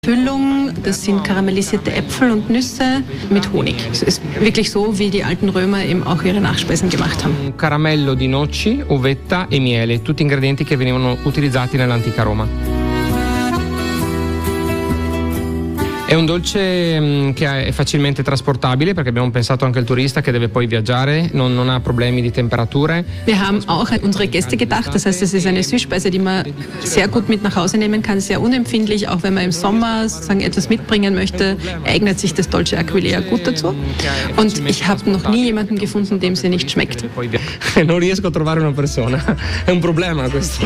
Füllung, das sind karamellisierte Äpfel und Nüsse mit Honig. Es ist wirklich so, wie die alten Römer eben auch ihre Nachspeisen gemacht haben. Un caramello di noci, uvetta e miele, tutti ingredienti che venivano utilizzati nell'antica Roma. È un dolce che è facilmente trasportabile, perché abbiamo pensato anche al turista che deve poi viaggiare, non ha problemi di temperature. Wir haben auch an unsere Gäste gedacht, das heißt, es ist eine Süßspeise, die man sehr gut mit nach Hause nehmen kann, sehr unempfindlich, auch wenn man im Sommer sozusagen etwas mitbringen möchte, eignet sich das Dolce Aquilea gut dazu. Und ich habe noch nie jemanden gefunden, dem sie nicht schmeckt. Non riesco a trovare una persona, è un problema questo.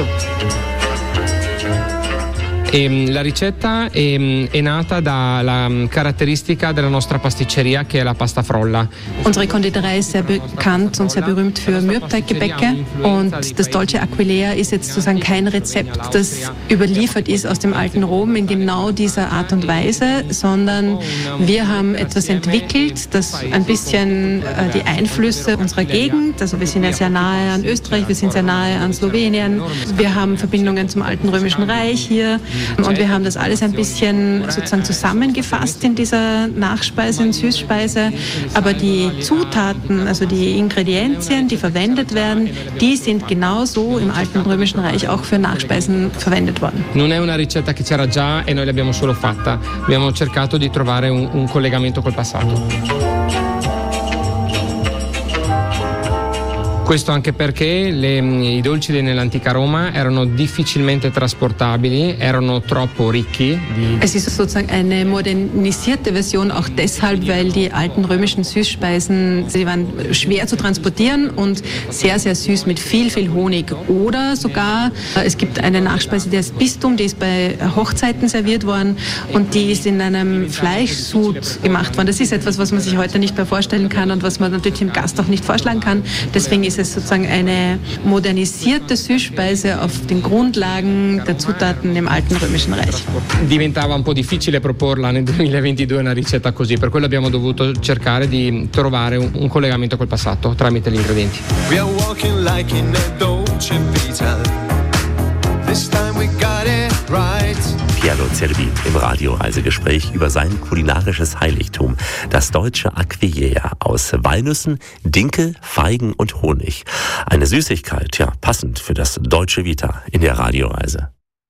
La ricetta è nata dalla caratteristica della nostra pasticceria, che è la pasta frolla. Unsere Konditorei ist sehr bekannt und sehr berühmt für Mürbeteiggebäcke, und das Dolce Aquilea ist jetzt sozusagen kein Rezept, das überliefert ist aus dem alten Rom in genau dieser Art und Weise, sondern wir haben etwas entwickelt, das ein bisschen die Einflüsse unserer Gegend, also wir sind ja sehr nahe an Österreich, wir sind sehr nahe an Slowenien, wir haben Verbindungen zum alten Römischen Reich hier. Und wir haben das alles ein bisschen sozusagen zusammengefasst in dieser Nachspeise und Süßspeise. Aber die Zutaten, also die Ingredienzien, die verwendet werden, die sind genauso im alten Römischen Reich auch für Nachspeisen verwendet worden. Non è una ricetta che c'era già e noi l'abbiamo solo fatta. Abbiamo cercato di trovare un collegamento col passato. Questo anche perché i dolci nell'antica Roma erano difficilmente trasportabili, erano troppo ricchi. Es ist sozusagen eine modernisierte Version, auch deshalb, weil die alten römischen Süßspeisen, sie waren schwer zu transportieren und sehr, sehr süß mit viel, viel Honig. Oder sogar, es gibt eine Nachspeise, die heißt Bistum, die ist bei Hochzeiten serviert worden und die ist in einem Fleischsud gemacht worden. Das ist etwas, was man sich heute nicht mehr vorstellen kann und was man natürlich dem Gast auch nicht vorschlagen kann. Deswegen ist es sozusagen eine modernisierte Süßspeise auf den Grundlagen der Zutaten im alten Römischen Reich. Diventava un po' difficile proporla nel 2022 una ricetta così, per quello abbiamo dovuto cercare di trovare un collegamento col passato tramite gli ingredienti. We are walking like in a Dolce Vita. This time we got it right. Piero Zerbi im Radioreisegespräch über sein kulinarisches Heiligtum, das Dolce Aquilea aus Walnüssen, Dinkel, Feigen und Honig. Eine Süßigkeit, ja, passend für das Dolce Vita in der Radioreise.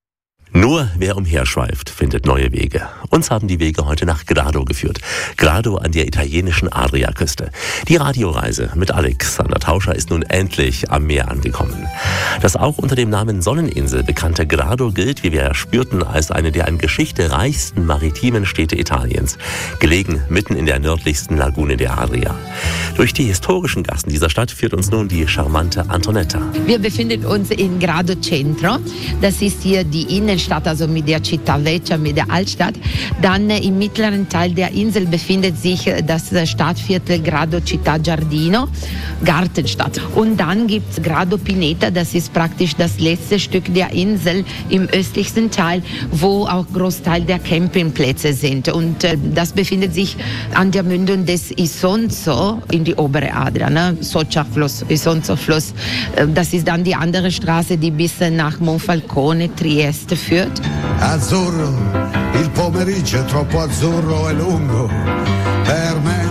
Nur wer umherschweift, findet neue Wege. Uns haben die Wege heute nach Grado geführt. Grado an der italienischen Adriaküste. Die Radioreise mit Alexander Tauscher ist nun endlich am Meer angekommen. Das auch unter dem Namen Sonneninsel bekannte Grado gilt, wie wir ja spürten, als eine der an Geschichte reichsten maritimen Städte Italiens. Gelegen mitten in der nördlichsten Lagune der Adria. Durch die historischen Gassen dieser Stadt führt uns nun die charmante Antonetta. Wir befinden uns in Grado Centro. Das ist hier die Innenstadt, also mit der Città Vecchia, mit der Altstadt. Dann im mittleren Teil der Insel befindet sich das Stadtviertel Grado Città Giardino, Gartenstadt. Und dann gibt es Grado Pineta, das ist praktisch das letzte Stück der Insel im östlichsten Teil, wo auch Großteil der Campingplätze sind. Und das befindet sich an der Mündung des Isonzo in die obere Adria, ne? Socia-Fluss, Isonzo-Fluss. Das ist dann die andere Straße, die bis nach Monfalcone, Trieste führt. Azzurro, il pomeriggio è troppo azzurro e lungo per me.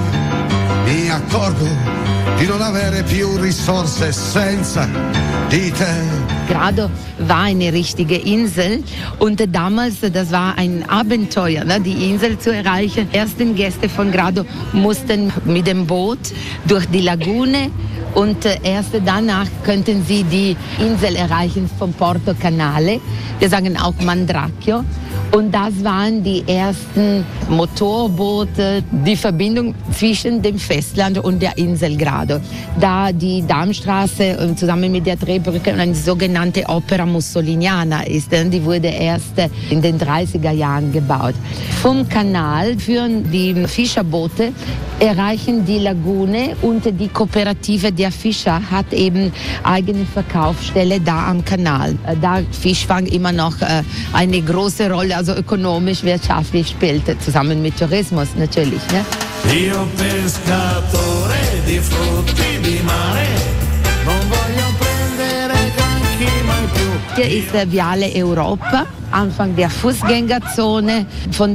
Mi accorgo di non avere più risorse senza di te. Grado war eine richtige Insel und damals, das war ein Abenteuer, ne, die Insel zu erreichen. Die ersten Gäste von Grado mussten mit dem Boot durch die Lagune und erst danach könnten sie die Insel erreichen vom Porto Canale. Wir sagen auch Mandracchio. Und das waren die ersten Motorboote, die Verbindung zwischen dem Festland und der Insel Grado. Da die Darmstraße zusammen mit der Drehbrücke eine sogenannte Opera Mussoliniana ist, die wurde erst in den 30er Jahren gebaut. Vom Kanal führen die Fischerboote, erreichen die Lagune und die Kooperative der Fischer hat eben eigene Verkaufsstelle da am Kanal. Da Fischfang immer noch eine große Rolle, also ökonomisch, wirtschaftlich spielt, zusammen mit Tourismus natürlich. Ne? Io pescatore di frutti di mare, non voglio prendere granchi mai più. Hier ist Viale Europa, Anfang der Fußgängerzone. Von